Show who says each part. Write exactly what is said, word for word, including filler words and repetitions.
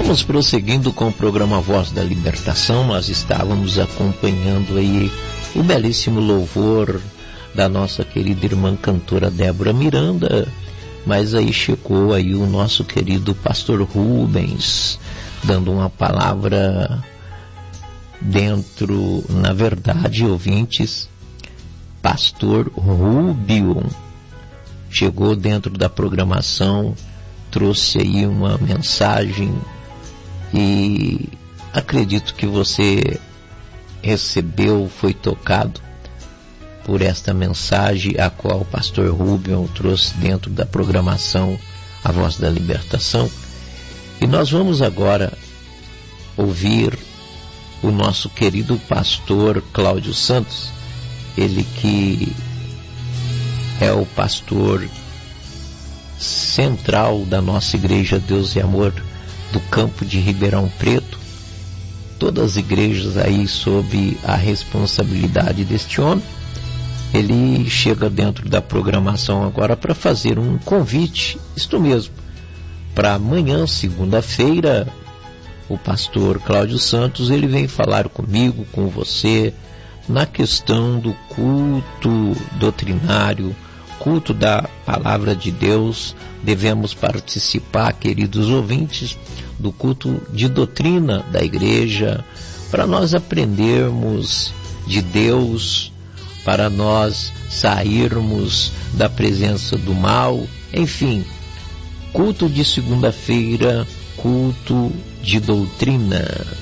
Speaker 1: Vamos prosseguindo com o programa Voz da Libertação. Nós estávamos acompanhando aí o belíssimo louvor da nossa querida irmã cantora Débora Miranda, mas aí chegou aí o nosso querido pastor Rubens, dando uma palavra dentro, na verdade, ouvintes, pastor Rubio chegou dentro da programação, trouxe aí uma mensagem e acredito que você recebeu, foi tocado por esta mensagem a qual o pastor Rubio trouxe dentro da programação A Voz da Libertação. E nós vamos agora ouvir o nosso querido pastor Cláudio Santos, ele que é o pastor central da nossa igreja Deus e Amor do campo de Ribeirão Preto. Todas as igrejas aí sob a responsabilidade deste homem. Ele chega dentro da programação agora para fazer um convite, isto mesmo, para amanhã, segunda-feira, o pastor Cláudio Santos, ele vem falar comigo, com você, na questão do culto doutrinário, culto da palavra de Deus. Devemos participar, queridos ouvintes, do culto de doutrina da igreja, para nós aprendermos de Deus, para nós sairmos da presença do mal. Enfim, culto de segunda-feira, culto de doutrina.